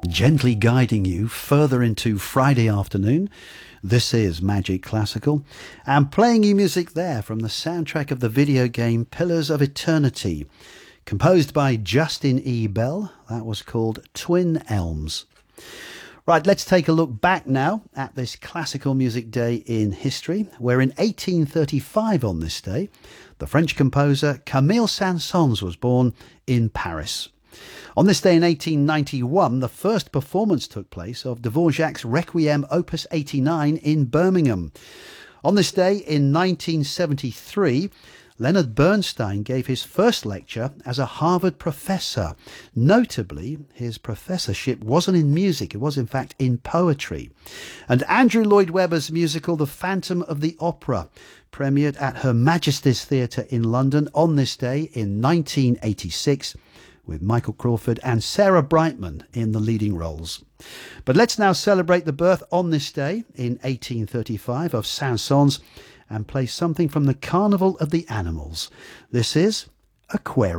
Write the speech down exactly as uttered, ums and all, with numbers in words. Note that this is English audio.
gently guiding you further into Friday afternoon. This is Magic Classical, and playing you music there from the soundtrack of the video game Pillars of Eternity, composed by Justin E. Bell. That was called Twin Elms. Right, let's take a look back now at this classical music day in history, where in eighteen thirty-five on this day, the French composer Camille Saint-Saëns was born in Paris. On this day in eighteen ninety-one, the first performance took place of Dvorak's Requiem Opus eighty-nine in Birmingham. On this day in nineteen seventy-three, Leonard Bernstein gave his first lecture as a Harvard professor. Notably, his professorship wasn't in music, it was in fact in poetry. And Andrew Lloyd Webber's musical The Phantom of the Opera premiered at Her Majesty's Theatre in London on this day in nineteen eighty-six, with Michael Crawford and Sarah Brightman in the leading roles. But let's now celebrate the birth on this day in eighteen thirty-five of Saint-Saëns and play something from the Carnival of the Animals. This is Aquarius.